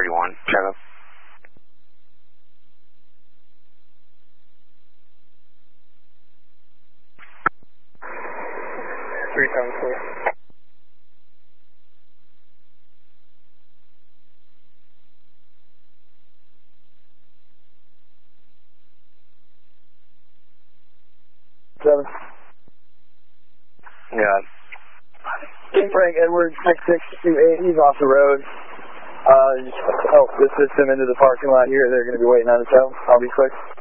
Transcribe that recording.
41, Charlie. Three times clear. Seven. Yeah. King Frank Edward 6628, he's off the road. Just help the system into the parking lot here. They're going to be waiting on the tow. I'll be quick.